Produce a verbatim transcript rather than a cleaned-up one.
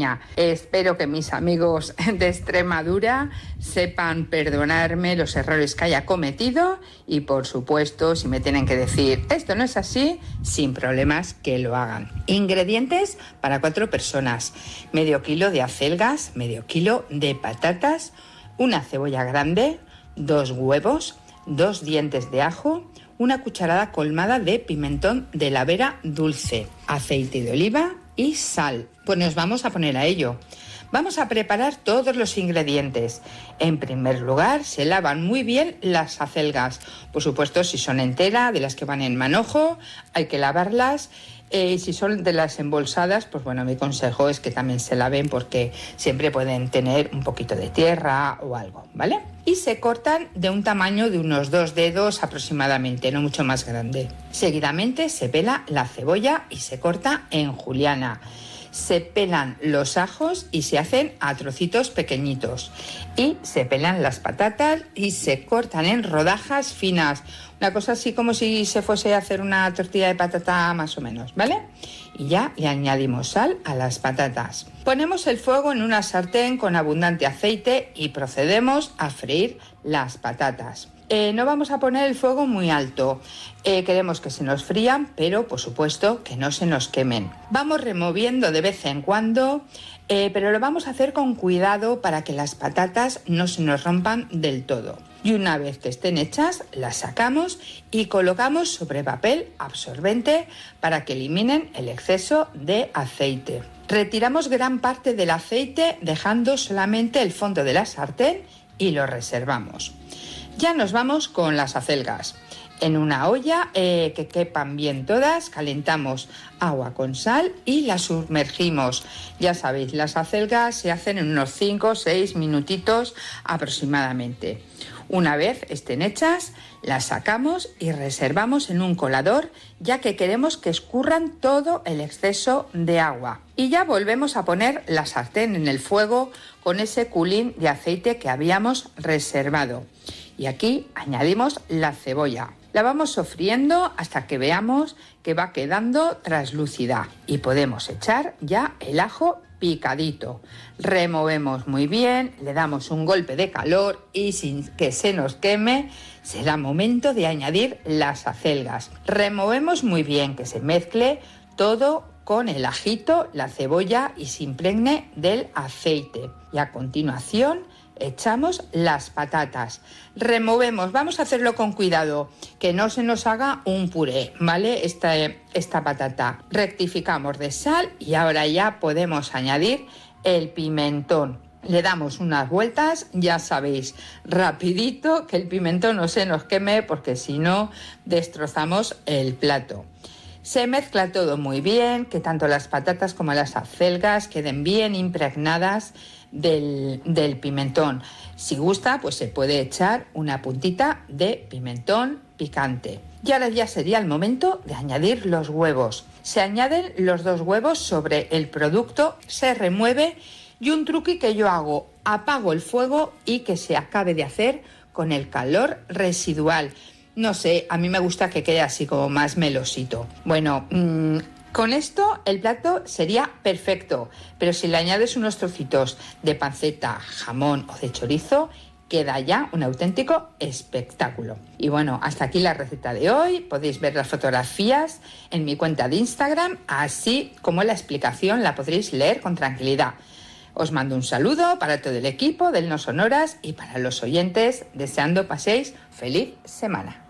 madrileña. Espero que mis amigos de Extremadura sepan perdonarme los errores que haya cometido y, por supuesto, si me tienen que decir esto no es así, sin problemas que lo hagan. Ingredientes para cuatro personas: medio kilo de acelgas, medio kilo de patatas, una cebolla grande, dos huevos, dos dientes de ajo, una cucharada colmada de pimentón de la Vera dulce, aceite de oliva y sal. Pues nos vamos a poner a ello. Vamos a preparar todos los ingredientes. En primer lugar, se lavan muy bien las acelgas. Por supuesto, si son enteras, de las que van en manojo, hay que lavarlas. Eh, y si son de las embolsadas, pues bueno, mi consejo es que también se laven porque siempre pueden tener un poquito de tierra o algo, ¿vale? Y se cortan de un tamaño de unos dos dedos aproximadamente, no mucho más grande. Seguidamente se pela la cebolla y se corta en juliana. Se pelan los ajos y se hacen a trocitos pequeñitos. Y se pelan las patatas y se cortan en rodajas finas. Una cosa así como si se fuese a hacer una tortilla de patata más o menos, ¿vale? Y ya le añadimos sal a las patatas. Ponemos el fuego en una sartén con abundante aceite y procedemos a freír las patatas. Eh, no vamos a poner el fuego muy alto, eh, queremos que se nos frían, pero por supuesto que no se nos quemen. Vamos removiendo de vez en cuando, eh, pero lo vamos a hacer con cuidado para que las patatas no se nos rompan del todo. Y una vez que estén hechas, las sacamos y colocamos sobre papel absorbente para que eliminen el exceso de aceite. Retiramos gran parte del aceite dejando solamente el fondo de la sartén y lo reservamos. Ya nos vamos con las acelgas. En una olla eh, que quepan bien todas, calentamos agua con sal y las sumergimos. Ya sabéis, las acelgas se hacen en unos cinco o seis minutitos aproximadamente. Una vez estén hechas, las sacamos y reservamos en un colador, ya que queremos que escurran todo el exceso de agua. Y ya volvemos a poner la sartén en el fuego con ese culín de aceite que habíamos reservado. Y aquí añadimos la cebolla. La vamos sofriendo hasta que veamos que va quedando translúcida. Y podemos echar ya el ajo picadito. Removemos muy bien, le damos un golpe de calor y sin que se nos queme, será momento de añadir las acelgas. Removemos muy bien, que se mezcle todo con el ajito, la cebolla y se impregne del aceite. Y a continuación echamos las patatas, removemos, vamos a hacerlo con cuidado, que no se nos haga un puré, ¿vale? Esta, esta patata. Rectificamos de sal y ahora ya podemos añadir el pimentón. Le damos unas vueltas, ya sabéis, rapidito, que el pimentón no se nos queme porque si no destrozamos el plato. Se mezcla todo muy bien, que tanto las patatas como las acelgas queden bien impregnadas del, del pimentón. Si gusta, pues se puede echar una puntita de pimentón picante. Y ahora ya sería el momento de añadir los huevos. Se añaden los dos huevos sobre el producto, se remueve y un truqui que yo hago, apago el fuego y que se acabe de hacer con el calor residual. No sé, a mí me gusta que quede así como más melosito. Bueno, mmm, con esto el plato sería perfecto, pero si le añades unos trocitos de panceta, jamón o de chorizo, queda ya un auténtico espectáculo. Y bueno, hasta aquí la receta de hoy. Podéis ver las fotografías en mi cuenta de Instagram, así como la explicación la podréis leer con tranquilidad. Os mando un saludo para todo el equipo del No Sonoras y para los oyentes, deseando paséis feliz semana.